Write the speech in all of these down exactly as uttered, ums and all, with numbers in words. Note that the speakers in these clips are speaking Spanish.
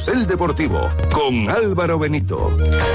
Carrusel Deportivo con Álvaro Benito.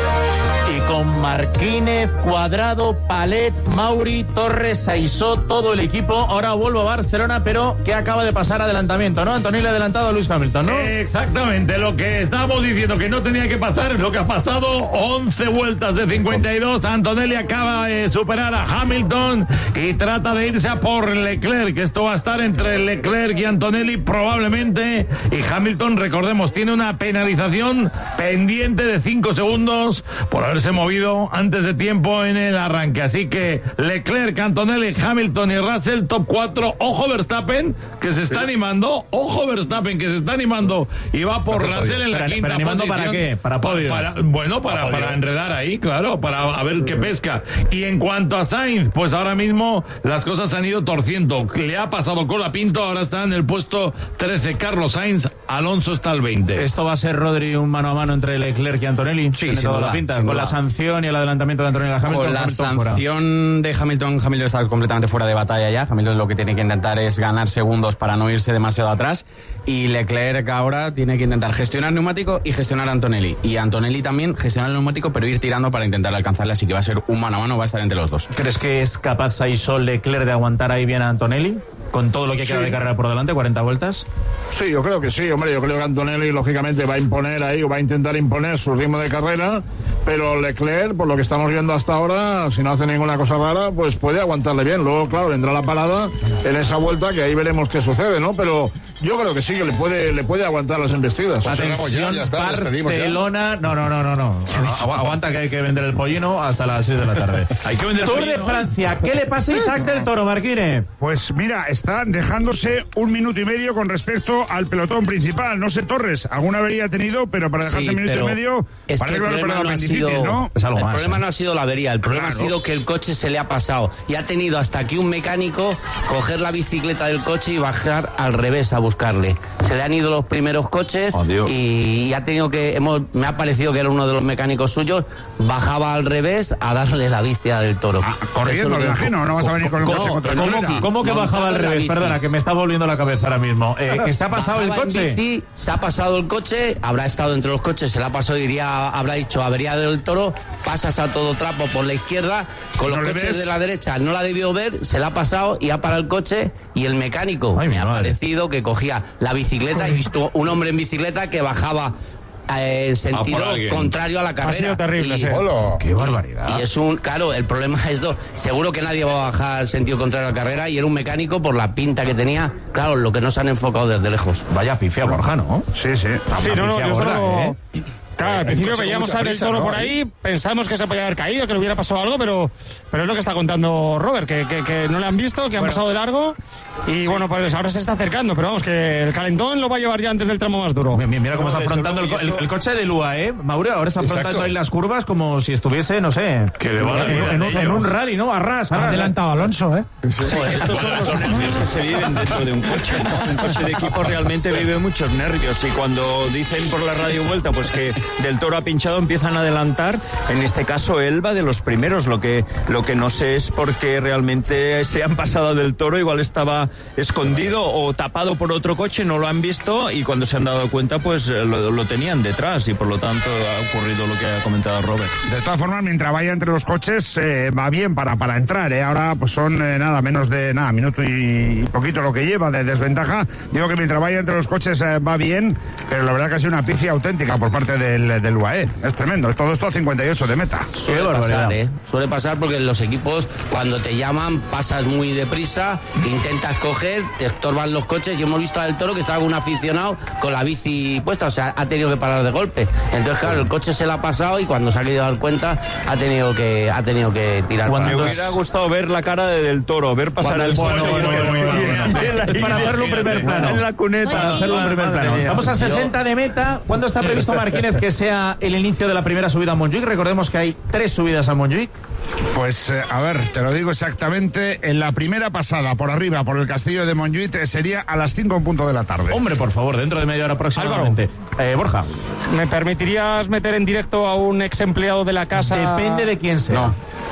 Y con Marquínez, Cuadrado, Palet, Mauri, Torres, Aisó, todo el equipo. Ahora vuelvo a Barcelona, pero que acaba de pasar adelantamiento, ¿no? Antonio le ha adelantado a Lewis Hamilton, ¿no? Exactamente, lo que estábamos diciendo que no tenía que pasar es lo que ha pasado. once vueltas de cincuenta y dos. Antonelli acaba de superar a Hamilton y trata de irse a por Leclerc. Esto va a estar entre Leclerc y Antonelli probablemente. Y Hamilton, recordemos, tiene una penalización pendiente de cinco segundos por haberse movido antes de tiempo en el arranque. Así que Leclerc, Antonelli, Hamilton y Russell, top cuatro. Ojo Verstappen, que se está animando. Ojo Verstappen, que se está animando y va por Russell en la pero, quinta pero animando posición. ¿Para qué? Para podio. Para, bueno, para, para, para enredar ahí, claro, para a ver qué pesca. Y en cuanto a Sainz, pues ahora mismo las cosas se han ido torciendo. Le ha pasado Cola Pinto, ahora está en el puesto trece Carlos Sainz, Alonso está al veinte. ¿Esto va a ser, Rodri, un mano a mano entre Leclerc y Antonelli? Sí, sin toda duda, la pinta, sin con duda. la sanción y el adelantamiento de Antonelli a Hamilton. Con la Hamilton sanción fuera. de Hamilton, Hamilton está completamente fuera de batalla ya. Hamilton lo que tiene que intentar es ganar segundos para no irse demasiado atrás. Y Leclerc ahora tiene que intentar gestionar neumático y gestionar a Antonelli. Y Antonelli también gestionar el neumático, pero ir tirando para intentar alcanzarle. Así que va a ser un mano a mano, va a estar entre los dos. ¿Crees que es capaz Aisó Leclerc de aguantar ahí bien a Antonelli? Con todo lo que queda Sí. de carrera por delante, cuarenta vueltas. Sí, yo creo que sí, hombre, yo creo que Antonelli lógicamente va a imponer ahí o va a intentar imponer su ritmo de carrera, pero Leclerc, por lo que estamos viendo hasta ahora, si no hace ninguna cosa rara, pues puede aguantarle bien. Luego, claro, vendrá la parada en esa vuelta que ahí veremos qué sucede, ¿no? Pero yo creo que sí, que le puede, le puede aguantar las embestidas. Atención, ya, ya está, Barcelona, no, no, no, no, no. Aguanta que hay que vender el pollino hasta las seis de la tarde. Hay que vender Tour el de Francia, ¿qué le pasa a Isaac del Toro, Marquínez? Pues mira, está dejándose un minuto y medio con respecto al pelotón principal. No sé, Torres, alguna avería ha tenido, pero para dejarse Sí, un minuto y medio, es parece que que el lo problema no ha apendicitis, sido, ¿no? Es algo el más, problema ¿eh? no ha sido la avería, el problema Claro. ha sido que el coche se le ha pasado y ha tenido hasta aquí un mecánico coger la bicicleta del coche y bajar al revés a buscarle. Se le han ido los primeros coches Oh, Dios. y, y ha tenido que, hemos, me ha parecido que era uno de los mecánicos suyos, bajaba al revés a darle la bici a del Toro. Ah, corriendo, Eso me lo- imagino, no vas a venir con el No, coche contra en la ¿Cómo, carrera. cómo que Montado bajaba al en la revés? bici. Perdona, que me está volviendo la cabeza ahora mismo. Eh, ¿Que se ha pasado el Bajaba en coche? bici, se ha pasado el coche, habrá estado entre los coches, se la ha pasado, diría, habrá dicho avería del Toro, pasas a todo trapo por la izquierda, con los ¿No le coches ves? de la derecha, no la ha debido ver, se la ha pasado y ha parado el coche y el mecánico Ay, me mi ha madre. parecido que cogía la bicicleta y visto un hombre en bicicleta que bajaba eh, en sentido por alguien. contrario a la carrera. Ha sido terrible, y, sí. ¡Qué barbaridad! y es un, claro, el problema es dos. Seguro que nadie va a bajar sentido contrario a la carrera y era un mecánico por la pinta que tenía. Claro, lo que no se han enfocado desde lejos. Vaya pifia, Borja, ¿no? Sí, sí. Sí, no, no, pifia yo gorda, solo... ¿eh? Claro, al principio veíamos a Del Toro por ahí, pensábamos que se podía haber caído, que le hubiera pasado algo, pero, pero es lo que está contando Robert, que, que, que no le han visto, que han pasado de largo, y bueno, pues ahora se está acercando, pero vamos, que el calentón lo va a llevar ya antes del tramo más duro. Mira, mira cómo está afrontando el, co- el- el coche de Lua, ¿eh? Mauro, ahora está afrontando Exacto. ahí las curvas como si estuviese, no sé, Que le va a dar en, vida en a un, en ellos. un rally, ¿no? Arras, arras. adelantado Alonso, ¿eh? Estos son los nervios que se viven dentro de un coche, ¿no? Un coche de equipo realmente vive muchos nervios y cuando dicen por la radio vuelta pues que Del Toro ha pinchado, empiezan a adelantar. En este caso él va de los primeros. Lo que lo que no sé es por qué realmente se han pasado Del Toro. Igual estaba escondido o tapado por otro coche, no lo han visto y cuando se han dado cuenta pues lo, lo tenían detrás y por lo tanto ha ocurrido lo que ha comentado Robert. De todas formas, mientras vaya entre los coches, eh, va bien para, para entrar, ¿eh? Ahora pues son eh, nada, menos de nada, minuto y, y poquito lo que lleva de desventaja. Digo que mientras vaya entre los coches eh, va bien, pero la verdad que ha sido una pifia auténtica por parte del, del U A E. Es tremendo, todo esto a cincuenta y ocho de meta. Suele pasar, ¿eh? Suele pasar porque los equipos, cuando te llaman, pasas muy deprisa, intentas coger, te estorban los coches. Y hemos visto a Del Toro que estaba con un aficionado con la bici puesta, o sea, ha tenido que parar de golpe. Entonces, claro, el coche se le ha pasado y cuando se ha querido dar cuenta, ha tenido que, ha tenido que tirar para Me atrás. hubiera gustado ver la cara de Del Toro, ver pasar el coche. bueno, bueno, bueno, bueno, bueno. Para hacerlo un primer plano. En la cuneta. Para hacerlo un primer plano. Estamos a sesenta de meta. ¿Cuándo está previsto, Marquínez, que sea el inicio de la primera subida a Montjuic? Recordemos que hay tres subidas a Montjuic. Pues eh, a ver, te lo digo exactamente, en la primera pasada por arriba, por el castillo de Montjuic, eh, sería a las cinco en punto de la tarde. Hombre, por favor, dentro de media hora aproximadamente. Eh, Borja. ¿Me permitirías meter en directo a un ex empleado de la casa? Depende de quién sea. No.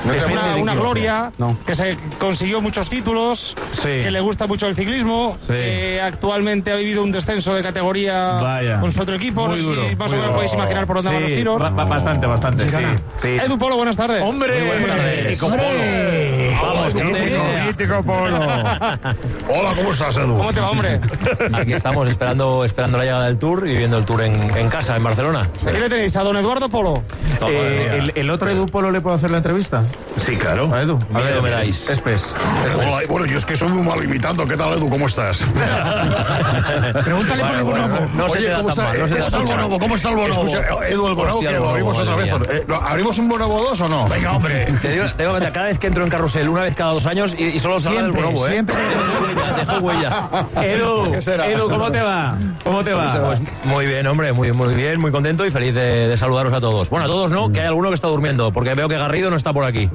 Es Depende una, de una quién gloria, sea. No. que se consiguió muchos títulos, Sí. que le gusta mucho el ciclismo, Sí. que actualmente ha vivido un descenso de categoría Vaya. con su otro equipo. Muy no sé duro, si más muy o menos duro. podéis imaginar por dónde van los Sí, tiros. ba- ba- bastante, bastante, sí. sí. Edu Polo, buenas tardes. ¡Hombre! Muy buenas tardes. Mítico Polo. Vamos, que no tengo idea. Mítico Polo. Hola, ¿cómo estás, Edu? ¿Cómo te va, hombre? Aquí estamos esperando, esperando la llegada del Tour y viendo el Tour en, en casa, en Barcelona. ¿Qué le tenéis? ¿A don Eduardo Polo? Eh, el, ¿El otro Edu Polo le puedo hacer la entrevista? Sí, claro. A Edu. A Miedo me dais. Espes. Hola, bueno, yo es que soy muy mal imitando. ¿Qué tal, Edu? ¿Cómo estás? Pregúntale por el bonobo. No se te da ¿cómo tan está, mal, no se te ¿cómo da está tan el mal. bonobo? ¿Cómo está el bonobo? Escucha, Edu, el bonobo, Hostia, que el lo bonobo, abrimos otra vez. madre mía. Eh, ¿lo- ¿Abrimos un bonobo dos o no? Venga, hombre. Te digo, te digo que cada vez que entro en carrusel, una vez cada dos años, y, y solo se habla del bonobo, ¿eh? siempre. Dejo huella. Edu, ¿Qué será? Edu, ¿cómo te va? ¿Cómo te va? Pues muy bien, hombre, muy, muy bien, muy contento y feliz de, de saludaros a todos. Bueno, a todos no, que hay alguno que está durmiendo, porque veo que Garrido no está por aquí.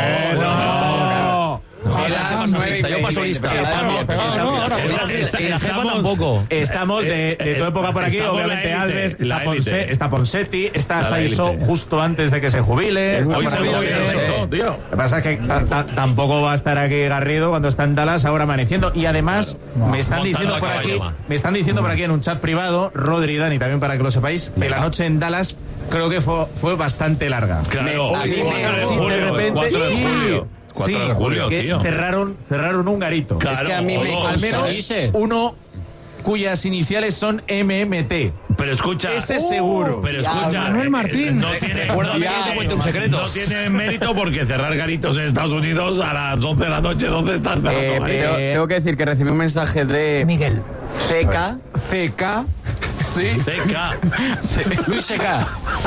Bueno. Yo paso lista. Estamos pegados, ¿no? Ahora, Y la jefa tampoco. Estamos de, de tu época por aquí, estamos obviamente la élite, Alves, la está, Ponse- élite. está Ponsetti, está La Saisó élite. justo antes de que se jubile. está Hoy por se aquí, lo sí, sí. tío. Lo que pasa es que ta- ta- tampoco va a estar aquí Garrido cuando está en Dallas ahora amaneciendo. Y además me están Montando diciendo a por caballo, aquí, va. me están diciendo por aquí en un chat privado, Rodri y Dani también para que lo sepáis, que la noche en Dallas creo que fue, fue bastante larga. Claro. a mí me- cuatro de Sí, julio, de repente, cuatro de sí. julio. Sí, cuatro de julio, que tío. cerraron, cerraron un garito. Claro, Es que a mí me o dos. Al menos uno cuyas iniciales son M M T. Pero escucha. Ese seguro. Pero escucha. Manuel Martín. No tiene, Recuérdame que te cuente un secreto. No tiene mérito porque cerrar garitos en Estados Unidos a las once de la noche, ¿dónde están cerrando Eh, garitos? tengo, tengo que decir que recibí un mensaje de Miguel. C K, C K, sí, Seca. Luis C K,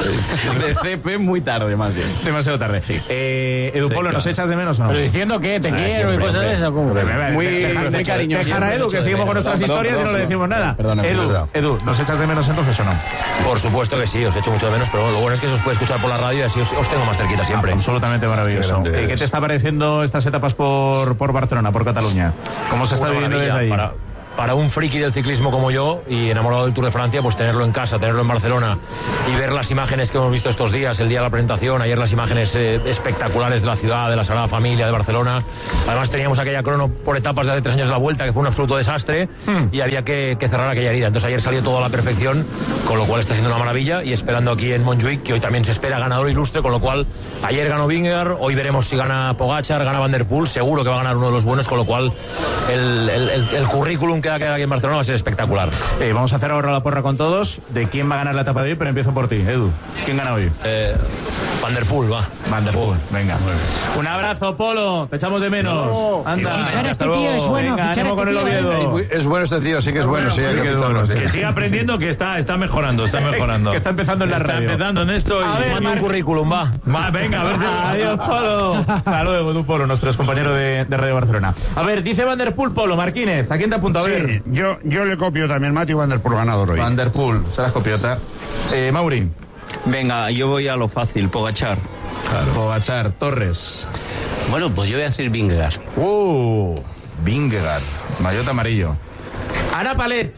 de C P muy tarde más bien. Demasiado tarde, sí. Eh, Edu Polo, Seca. ¿nos echas de menos o no? Pero diciendo que te quiero y cosas de eso. ¿cómo? Muy, Dejar- muy cariñoso. Dejar a Edu, que seguimos con nuestras Perdón, historias y no perdón, le decimos nada. perdona, Edu, perdona. Edu, ¿nos echas de menos entonces o no? Por supuesto que sí, os echo mucho de menos, pero bueno, lo bueno es que se os puede escuchar por la radio y así os, os tengo más cerquita siempre. Absolutamente maravilloso. Eh, ¿Qué te está pareciendo estas etapas por, por Barcelona, por Cataluña? ¿Cómo se está Una viviendo desde maravilla ahí? para, para un friki del ciclismo como yo y enamorado del Tour de Francia, pues tenerlo en casa, tenerlo en Barcelona y ver las imágenes que hemos visto estos días, el día de la presentación, ayer las imágenes eh, espectaculares de la ciudad, de la Sagrada Familia, de Barcelona. Además teníamos aquella crono por etapas de hace tres años de la Vuelta, que fue un absoluto desastre y había que, que cerrar aquella herida. Entonces ayer salió todo a la perfección, con lo cual está siendo una maravilla y esperando aquí en Montjuic, que hoy también se espera ganador ilustre, con lo cual ayer ganó Vingegaard, hoy veremos si gana Pogačar, gana Van der Poel, seguro que va a ganar uno de los buenos, con lo cual el, el, el, el currículum que va a quedar aquí en Barcelona va a ser espectacular. Eh, vamos a hacer ahora la porra con todos de quién va a ganar la etapa de hoy, pero empiezo por ti, Edu. ¿Quién gana hoy? Eh, Van der Poel, va. Van der Poel, venga. Un abrazo, Polo, te echamos de menos. Anda. Fichar a Hasta este tío luego. es bueno, Venga, fichar a ánimo con este el tío, Oviedo. Es bueno este tío, sí que es bueno. Sí, hay que ficharlo, sí. Que siga aprendiendo, que está, está mejorando, está mejorando. Que está empezando en la Está radio. empezando en esto. Y... A ver, Manda un currículum, va. Va, venga, a ver si... Adiós, Polo. Hasta luego, Edu Polo, nuestro compañero de, de Radio Barcelona. A ver, dice Van der Poel, Polo, Marquínez, ¿a quién te apunta? A ver. Sí, yo, yo le copio también. Matthew Van der Poel ganador hoy. Van der Poel, serás copiota. Eh, Maurín. Venga, yo voy a lo fácil, Pogačar. Pogačar, Torres. Bueno, pues yo voy a decir Vingegaard. Uh, Vingegaard, maillot amarillo. Ana Palet.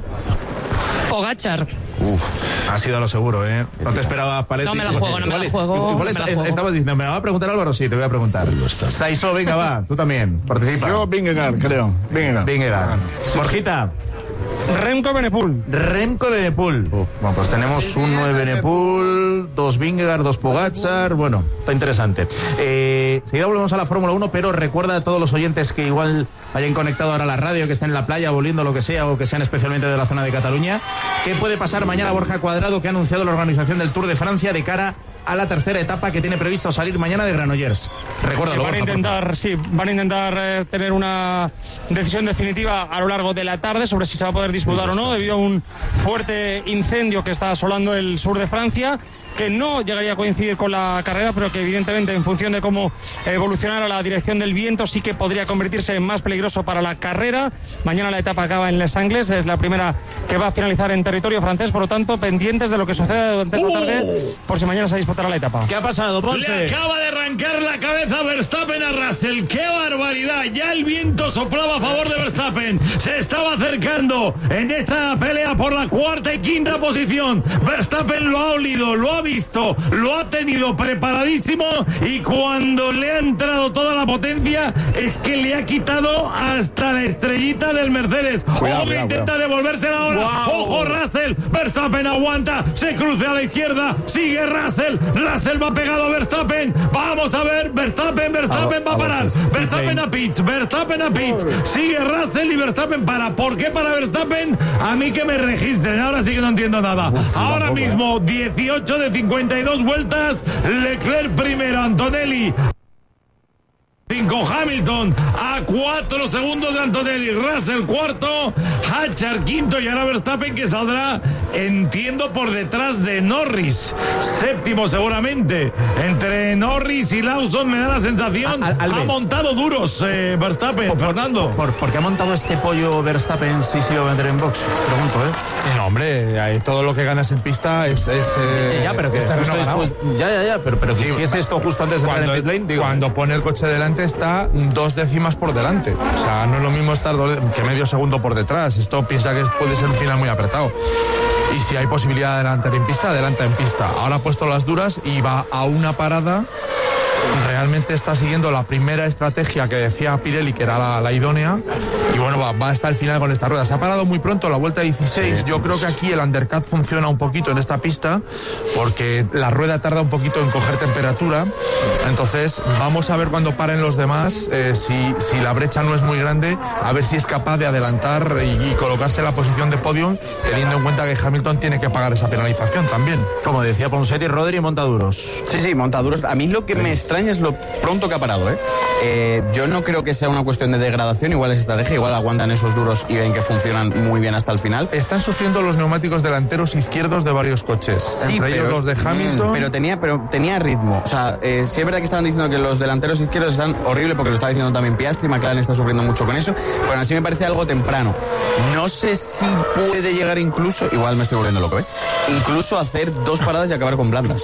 Pogačar. Uf, ha sido a lo seguro, ¿eh? No te esperaba Palet. No me la juego, no me la juego, Igual me es- la es- juego. estabas diciendo, ¿me va a preguntar Álvaro? Sí, te voy a preguntar. Saisó, venga, va, tú también, participa. Yo, Vingegaard, creo. Vingegaard. Vingegaard. Borjita. Remco Benepul. Remco Benepul. Bueno, pues tenemos un nueve Benepul, dos Vingegaard, dos Pogačar. Bueno, está interesante. Eh, seguida volvemos a la Fórmula uno, pero recuerda a todos los oyentes que igual hayan conectado ahora a la radio, que estén en la playa, volviendo lo que sea, o que sean especialmente de la zona de Cataluña. ¿Qué puede pasar mañana Borja Cuadrado, que ha anunciado la organización del Tour de Francia de cara a la tercera etapa que tiene previsto salir mañana de Granollers? Recuérdalo, Van a Borja, por intentar, sí, van a intentar eh, tener una decisión definitiva a lo largo de la tarde sobre si se va a poder disputar o no, debido a un fuerte incendio que está asolando el sur de Francia, que no llegaría a coincidir con la carrera, pero que evidentemente en función de cómo evolucionara la dirección del viento sí que podría convertirse en más peligroso para la carrera. Mañana la etapa acaba en Les Angles, es la primera que va a finalizar en territorio francés, por lo tanto pendientes de lo que suceda durante esta tarde por si mañana se disputará la etapa. ¿Qué ha pasado, Le Ponce? acaba de arrancar la cabeza a Verstappen a Russell. ¡Qué barbaridad! Ya el viento soplaba a favor de Verstappen. Se estaba acercando en esta pelea por la cuarta y quinta posición. Verstappen lo ha olido, lo ha visto visto, lo ha tenido preparadísimo y cuando le ha entrado toda la potencia es que le ha quitado hasta la estrellita del Mercedes. Cuidado, Ojo, que cuidado, intenta cuidado. devolvérsela ahora. Wow. Ojo, Russell. Verstappen aguanta, se cruza a la izquierda, sigue Russell. Russell va pegado a Verstappen. Vamos a ver, Verstappen, Verstappen A- va a a parar. boxes. Verstappen a pits, Verstappen a pits. Sigue Russell y Verstappen para. ¿Por qué para Verstappen? A mí que me registren. Ahora sí que no entiendo nada. Ahora tampoco, mismo, dieciocho de cincuenta y dos vueltas. Leclerc primero, Antonelli. cinco Hamilton a cuatro segundos de Antonelli. Russell cuarto, Hatcher quinto y ahora Verstappen que saldrá, entiendo, por detrás de Norris. Séptimo seguramente. Entre Norris y Lawson me da la sensación. A- Al- ha Alves. montado duros eh, Verstappen, Fernando. ¿Por, ¿Por qué ha montado este pollo Verstappen si se lo va a meter en box? Pregunto, ¿eh? No, hombre, ahí todo lo que ganas en pista es... es eh, ya, pero que es está terreno justo ganado. después. Ya, ya, ya, pero, pero Sí, si es esto justo antes de entrar Cuando, en pit lane, digo. cuando pone el coche delante está dos décimas por delante. O sea, no es lo mismo estar dos- que medio segundo por detrás. Esto piensa que puede ser un final muy apretado. Y si hay posibilidad de adelantar en pista, adelanta en pista. Ahora ha puesto las duras y va a una parada. Realmente está siguiendo la primera estrategia que decía Pirelli, que era la, la idónea. Y bueno, va, va hasta el final con esta rueda. Se ha parado muy pronto, la vuelta dieciséis. Yo creo que aquí el undercut funciona un poquito en esta pista, porque la rueda tarda un poquito en coger temperatura. Entonces, vamos a ver cuando paren los demás, eh, si, si la brecha no es muy grande, a ver si es capaz de adelantar y, y colocarse en la posición de podium, teniendo en cuenta que Hamilton tiene que pagar esa penalización también. Como decía Ponsetti, Rodri monta duros. Sí, sí, montaduros. A mí lo que me extraña es lo pronto que ha parado, ¿eh? Eh, yo no creo que sea una cuestión de degradación, igual es estrategia, igual aguantan esos duros y ven que funcionan muy bien hasta el final. Están sufriendo los neumáticos delanteros izquierdos de varios coches, Sí, entre ellos pero- los de Hamilton. Pero tenía, pero tenía ritmo. O sea, eh, sí es verdad que estaban diciendo que los delanteros izquierdos están horribles, porque lo está diciendo también Piastri, McLaren está sufriendo mucho con eso, pero así me parece algo temprano. No sé si puede llegar incluso, igual me estoy volviendo loco, ¿eh? Incluso hacer dos paradas y acabar con blandas.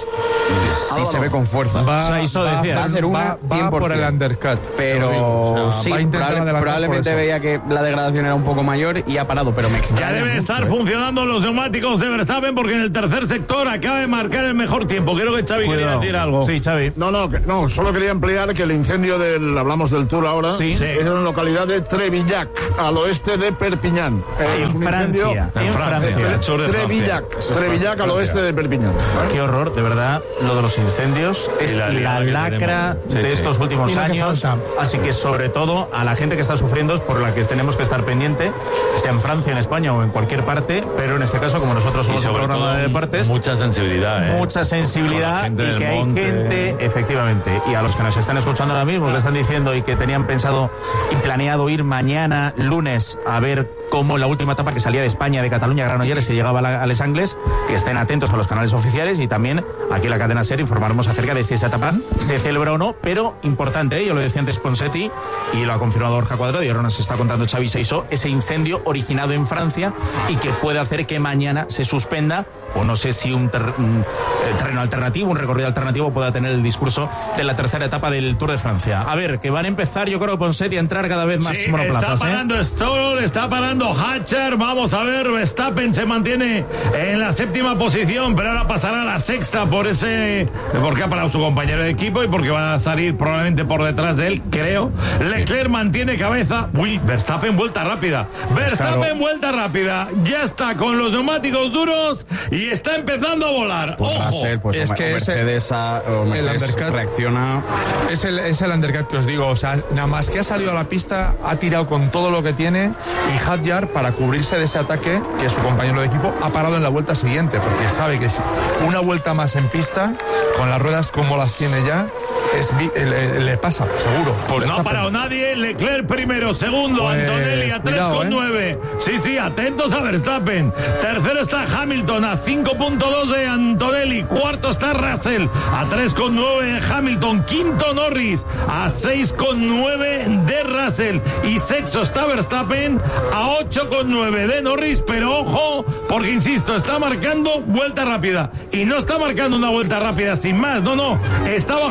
Sí se ve con fuerza. Va, O sea, eso va- decías. va- Va a hacer una va- va cien por por el cien. undercut. Pero O sea, sí, va a intentar probable- adelantar probablemente por eso. veía que la degradación era un poco mayor y ha parado, pero me extraña Ya deben mucho, estar ¿eh? funcionando los neumáticos de Verstappen porque en el tercer sector acaba de marcar el mejor tiempo. Creo que Xavi quería decir algo. Sí, Xavi. No, no, que- no, solo quería ampliar que el incendio del, hablamos del Tour ahora, Sí. es en la localidad de Trevillac, al oeste de Perpiñán. Eh, En es un Francia, incendio- en Francia. Tre- el sur de Francia. Trevillac, Trevillac al oeste de Perpiñán. Qué horror, de verdad, lo de los incendios es la la, liada que lacra tenemos. Sí, de sí. estos últimos Y lo que años. falta. Así que sobre todo a la gente que está sufriendo es por la que tenemos que estar pendiente, sea en Francia, en España o en cualquier parte, pero en este caso, como nosotros Y somos un sobre programa todo de deportes, mucha sensibilidad, ¿eh? mucha Con la sensibilidad gente y del que hay monte. gente, efectivamente, y a los que nos están escuchando ahora mismo, que están diciendo y que tenían pensado y planeado ir mañana, lunes, a ver cómo en la última etapa que salía de España, de Cataluña a Granollers, se llegaba a, la- a Les Angles, que estén atentos a los canales oficiales y también aquí en la cadena SER informaremos acerca de si esa etapa se celebra o no, pero importante, ¿eh? Yo lo decía antes Ponsetti y lo ha confirmado Borja Cuadrado y ahora nos está contando Xavi Seisó, ese incendio originado en Francia y que puede hacer que mañana se suspenda, o no sé si un, ter- un, eh, terreno alternativo, un recorrido alternativo pueda tener el discurso de la tercera etapa del Tour de Francia. A ver, que van a empezar, yo creo, Ponsetti a entrar cada vez más Sí, monoplazas. está ¿eh? parando Stroll, está parando Hatcher. Vamos a ver, Verstappen se mantiene en la séptima posición, pero ahora pasará a la sexta por ese, porque ha parado su compañero de equipo y porque va a salir probablemente por detrás de él, creo. Leclerc mantiene cabeza. Uy, Verstappen vuelta rápida. Verstappen Claro. vuelta rápida. Ya está con los neumáticos duros y está empezando a volar. Pues va a Ojo. ser, pues Es o- que o ese- Mercedes, a- o Mercedes undercut- reacciona. Es el, es el undercut que os digo, o sea, nada más que ha salido a la pista, ha tirado con todo lo que tiene y Hadjar, para cubrirse de ese ataque, que es su compañero de equipo, ha parado en la vuelta siguiente, porque sabe que si una vuelta más en pista, con las ruedas como las tiene ya, es, vi- le, le pasa, seguro. Pues no ha Verstappen. parado nadie. Leclerc primero, segundo, Pues, Antonelli a tres cuidado, con nueve. Sí, sí, atentos a Verstappen. Tercero está Hamilton a cinco punto dos de Antonelli. Cuarto está Russell a tres con nueve Hamilton. Quinto Norris a seis con nueve de Russell. Y sexto está Verstappen a ocho con nueve de Norris. Pero ojo, porque insisto, está marcando vuelta rápida. Y no está marcando una vuelta rápida sin más. No, no. Está bajando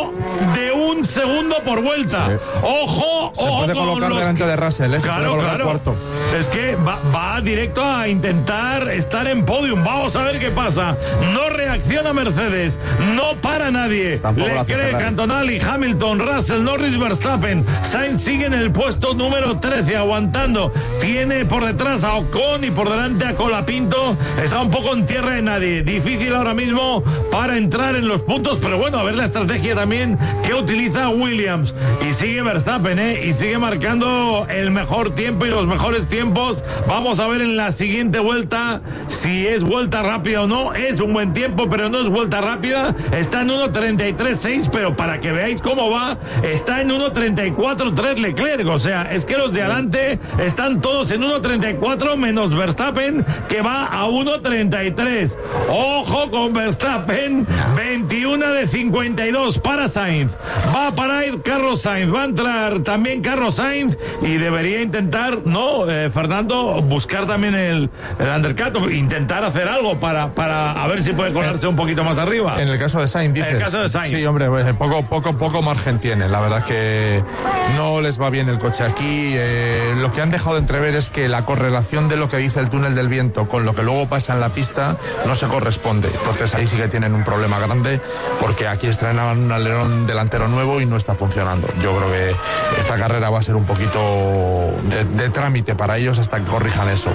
medio de un segundo por vuelta. Sí. Ojo, Se ojo. puede colocar delante que... de Russell, ¿eh? Se claro, puede colocar claro. cuarto. Es que va, va directo a intentar estar en podium. Vamos a ver qué pasa. No reacciona Mercedes, no para nadie. Leclerc, Antonelli, Hamilton, Russell, Norris, Verstappen. Sainz sigue en el puesto número trece, aguantando. Tiene por detrás a Ocon y por delante a Colapinto. Está un poco en tierra de nadie. Difícil ahora mismo para entrar en los puntos, pero bueno, a ver la estrategia también que utiliza Williams. Y sigue Verstappen, ¿eh? Y sigue marcando el mejor tiempo y los mejores tiempos. Vamos a ver en la siguiente vuelta si es vuelta rápida o no. Es un buen tiempo, pero no es vuelta rápida. Está en uno treinta y tres seis, pero para que veáis cómo va, está en uno treinta y cuatro tres Leclerc. O sea, es que los de adelante están todos en uno treinta y cuatro menos Verstappen, que va a uno treinta y tres. Ojo con Verstappen, veintiuno de cincuenta y dos para Sainz. Va a parar Carlos Sainz, va a entrar también Carlos Sainz y debería intentar, no, eh, Fernando, buscar también el, el undercut, intentar hacer algo para, para a ver si puede colarse un poquito más arriba. En el caso de Sainz, dices. En el caso de Sainz. Sí, hombre, pues, poco, poco, poco margen tiene. La verdad que no les va bien el coche aquí. Eh, lo que han dejado de entrever es que la correlación de lo que dice el túnel del viento con lo que luego pasa en la pista no se corresponde. Entonces ahí sí que tienen un problema grande, porque aquí estrenaban un alerón delantero nuevo y no está funcionando. Yo creo que esta carrera va a ser un poquito de, de trámite para ellos hasta que corrijan eso.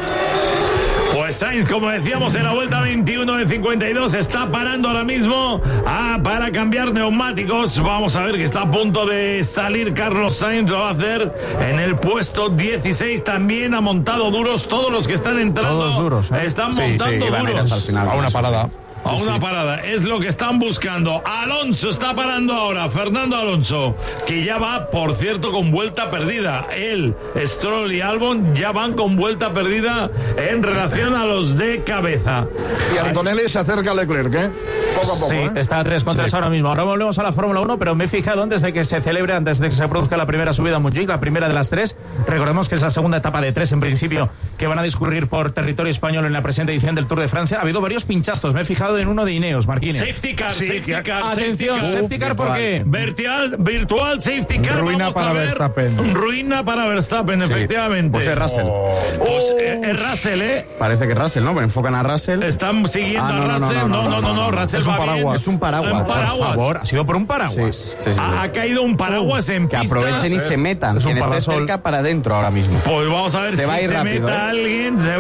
Pues Sainz, como decíamos, en la vuelta veintiuno de cincuenta y dos está parando ahora mismo ah, para cambiar neumáticos. Vamos a ver que está a punto de salir Carlos Sainz, lo va a hacer en el puesto dieciséis. También ha montado duros, todos los que están entrando todos duros, ¿eh? están sí, montando sí, duros. hasta el final, a una parada. A Sí, una sí. parada, es lo que están buscando. Alonso está parando ahora, Fernando Alonso, que ya va, por cierto, con vuelta perdida. Él, Stroll y Albon ya van con vuelta perdida en relación a los de cabeza. Y Antonelli se acerca a Leclerc, ¿eh? Poco a poco, Sí, ¿eh? está a tres con tres Sí. ahora mismo. Ahora volvemos a la Fórmula uno, pero me he fijado antes de que se celebre, antes de que se produzca la primera subida a Montjuic, la primera de las tres. Recordemos que es la segunda etapa de tres, en principio, que van a discurrir por territorio español en la presente edición del Tour de Francia. Ha habido varios pinchazos. Me he fijado en uno de Ineos, Marquínez. Safety car, Sí, safety car, atención, safety car. safety car, ¿por qué? Virtual, virtual safety car. Ruina vamos para a ver. Verstappen. Ruina para Verstappen, Sí. efectivamente. Pues es Russell. Pues eh, es Russell, ¿eh? Parece que Russell, ¿no? Enfocan a Russell. Están siguiendo Ah, no, a no, no, Russell. no, no, no, no, no. Russell Es un va bien. paraguas. Es un paraguas. Un Por paraguas. Por favor, ha sido por un paraguas. Sí, sí, sí, Ha, sí. ha caído un paraguas en Que pista. aprovechen y se metan. Es un Quien esté parasol. cerca para adentro ahora mismo. Pues vamos a ver Se si va a ir se rápido, meta ¿eh? alguien. Se